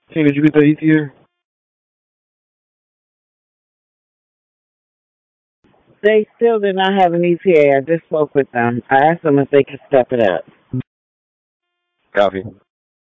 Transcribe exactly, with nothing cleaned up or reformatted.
Hey, did you get that E T A? They still did not have an E T A. I just spoke with them. I asked them if they could step it up. Copy.